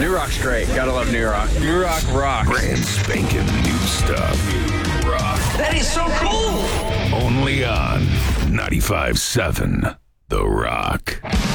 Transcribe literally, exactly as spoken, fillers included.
New Rock's great. Gotta love New Rock. New Rock rocks. Brand spanking new stuff. New Rock. That is so cool. Only on ninety-five seven The Rock.